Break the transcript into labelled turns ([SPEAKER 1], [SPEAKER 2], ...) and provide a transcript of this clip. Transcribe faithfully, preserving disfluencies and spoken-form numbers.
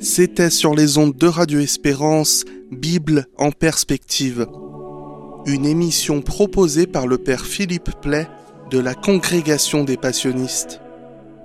[SPEAKER 1] C'était sur les ondes de Radio Espérance, Bible en perspective. Une émission proposée par le père Philippe Play de la Congrégation des Passionnistes.